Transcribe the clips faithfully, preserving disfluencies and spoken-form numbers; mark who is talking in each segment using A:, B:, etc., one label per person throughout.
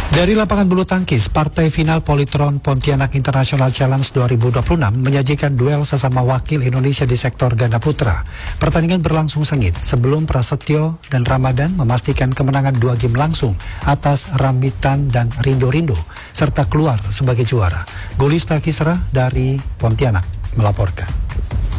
A: Dari lapangan bulu tangkis, partai final Polytron Pontianak International Challenge dua ribu dua puluh enam menyajikan duel sesama wakil Indonesia di sektor ganda putra. Pertandingan berlangsung sengit sebelum Prasetyo dan Ramadan memastikan kemenangan dua game langsung atas Rambitan dan Rindo Rindo, serta keluar sebagai juara. Golista Kisra dari Pontianak melaporkan.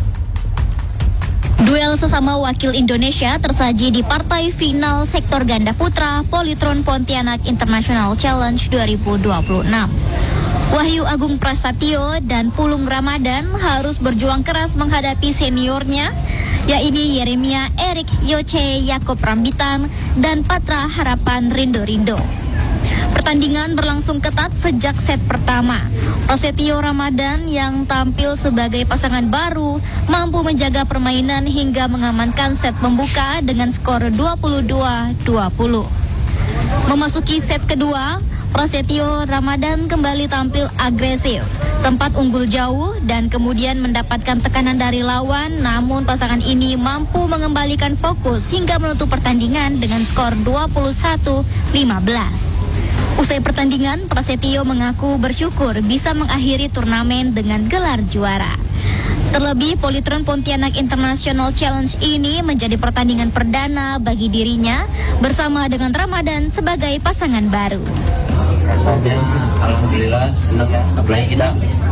B: Duel sesama wakil Indonesia tersaji di partai final sektor ganda putra Polytron Pontianak International Challenge dua ribu dua puluh enam. Wahyu Agung Prasetyo dan Pulung Ramadan harus berjuang keras menghadapi seniornya, yaitu Yeremia Erik Yoce Yakob Rambitan dan Patra Harapan Rindo Rindo. Pertandingan berlangsung ketat sejak set pertama. Prasetyo Ramadan yang tampil sebagai pasangan baru mampu menjaga permainan hingga mengamankan set pembuka dengan skor dua puluh dua dua puluh. Memasuki set kedua, Prasetyo Ramadan kembali tampil agresif, sempat unggul jauh dan kemudian mendapatkan tekanan dari lawan, namun pasangan ini mampu mengembalikan fokus hingga menutup pertandingan dengan skor dua puluh satu lima belas. Usai pertandingan, Prasetyo mengaku bersyukur bisa mengakhiri turnamen dengan gelar juara. Terlebih, Polytron Pontianak International Challenge ini menjadi pertandingan perdana bagi dirinya bersama dengan Ramadan sebagai pasangan baru.
C: Rasanya alhamdulillah senang ya, apalagi kita